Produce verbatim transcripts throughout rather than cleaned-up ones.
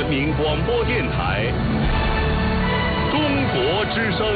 民广播电台《中国之声》。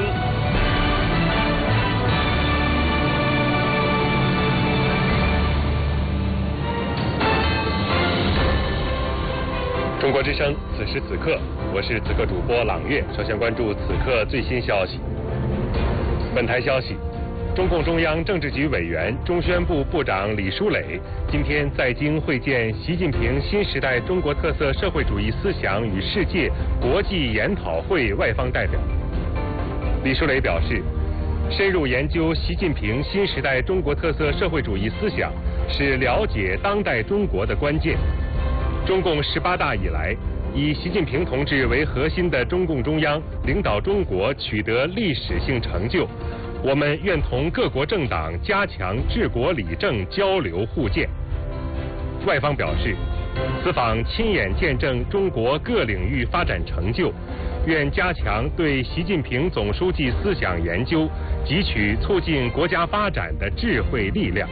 中国之声，此时此刻，我是此刻主播朗月。首先关注此刻最新消息。本台消息，中共中央政治局委员、中宣部部长李书磊今天在京会见习近平新时代中国特色社会主义思想与世界国际研讨会外方代表。李书磊表示，深入研究习近平新时代中国特色社会主义思想是了解当代中国的关键。中共十八大以来，以习近平同志为核心的中共中央领导中国取得历史性成就，我们愿同各国政党加强治国理政交流互鉴。外方表示，此访亲眼见证中国各领域发展成就，愿加强对习近平总书记思想研究，汲取促进国家发展的智慧力量。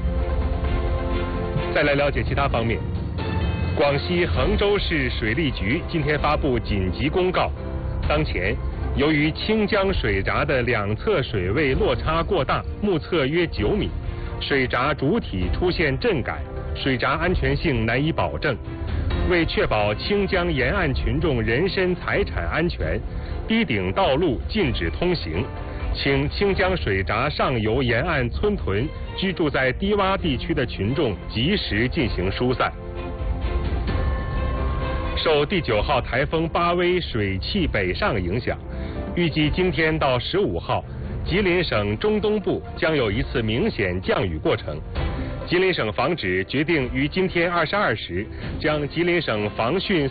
再来了解其他方面。广西衡州市水利局今天发布紧急公告，当前由于清江水闸的两侧水位落差过大，目测约九米，水闸主体出现震感，水闸安全性难以保证。为确保清江沿岸群众人身财产安全，堤顶道路禁止通行，请清江水闸上游沿岸村屯居住在低洼地区的群众及时进行疏散。受第九号台风巴威水汽北上影响，预计今天到十五号，吉林省中东部将有一次明显降雨过程。吉林省防指决定于今天二十二时，将吉林省防汛